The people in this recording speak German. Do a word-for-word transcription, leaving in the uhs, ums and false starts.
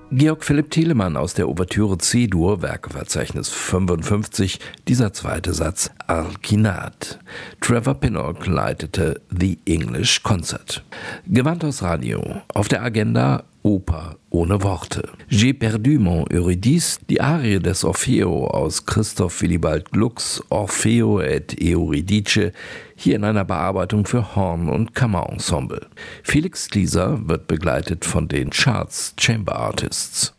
Georg Philipp Telemann aus der Ouvertüre C-Dur, Werkeverzeichnis fünfundfünfzig, dieser zweite Satz Alkinat. Trevor Pinnock leitete The English Concert. Gewandhaus Radio. Auf der Agenda Oper ohne Worte. J'ai perdu mon Eurydice, die Arie des Orfeo aus Christoph Willibald Glucks Orfeo et Euridice, hier in einer Bearbeitung für Horn- und Kammerensemble. Felix Klieser wird begleitet von den Charts Chamber Artists.